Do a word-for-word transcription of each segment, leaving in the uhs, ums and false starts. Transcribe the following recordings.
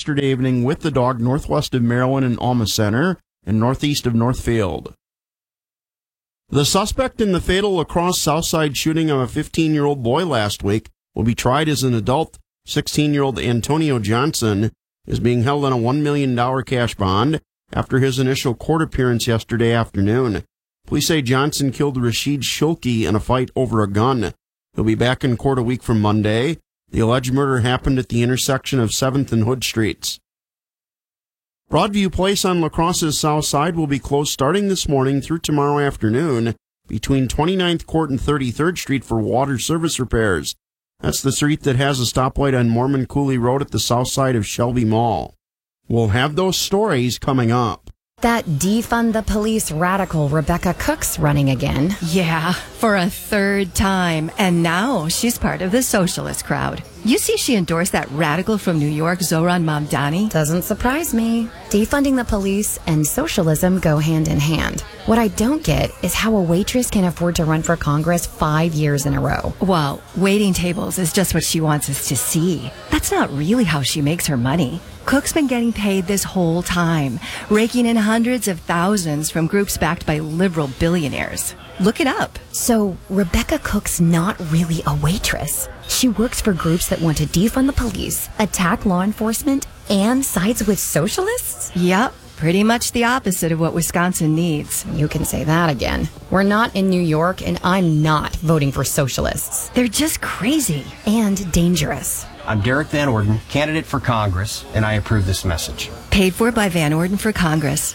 yesterday evening with the dog northwest of Maryland and Alma Center and northeast of Northfield. The suspect in the fatal La Crosse Southside shooting of a fifteen-year-old boy last week will be tried as an adult. sixteen-year-old Antonio Johnson is being held on a one million dollars cash bond after his initial court appearance yesterday afternoon. Police say Johnson killed Rashid Shulky in a fight over a gun. He'll be back in court a week from Monday. The alleged murder happened at the intersection of seventh and Hood Streets. Broadview Place on La Crosse's south side will be closed starting this morning through tomorrow afternoon between twenty-ninth Court and thirty-third Street for water service repairs. That's the street that has a stoplight on Mormon Cooley Road at the south side of Shelby Mall. We'll have those stories coming up. That defund the police radical Rebecca Cook's running again. Yeah, for a third time. And now she's part of the socialist crowd. You see she endorsed that radical from New York, Zohran Mamdani? Doesn't surprise me. Defunding the police and socialism go hand in hand. What I don't get is how a waitress can afford to run for Congress five years in a row. Well, waiting tables is just what she wants us to see. That's not really how she makes her money. Cook's been getting paid this whole time, raking in hundreds of thousands from groups backed by liberal billionaires. Look it up. So, Rebecca Cook's not really a waitress. She works for groups that want to defund the police, attack law enforcement, and sides with socialists? Yep, pretty much the opposite of what Wisconsin needs. You can say that again. We're not in New York, and I'm not voting for socialists. They're just crazy. And dangerous. I'm Derek Van Orden, candidate for Congress, and I approve this message. Paid for by Van Orden for Congress.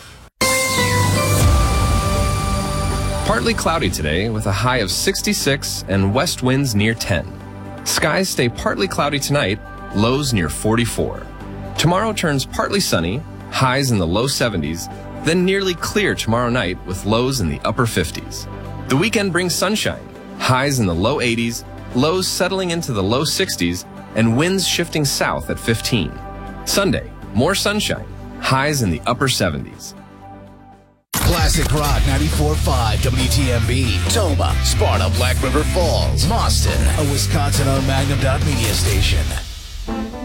Partly cloudy today with a high of sixty-six and west winds near ten. Skies stay partly cloudy tonight, lows near forty-four. Tomorrow turns partly sunny, highs in the low seventies, then nearly clear tomorrow night with lows in the upper fifties. The weekend brings sunshine, highs in the low eighties, lows settling into the low sixties, and winds shifting south at fifteen. Sunday, more sunshine, highs in the upper seventies. Classic Rock ninety-four point five W T M B, Toma, Sparta, Black River Falls, Boston, a Wisconsin-owned Magnum Dot Media station.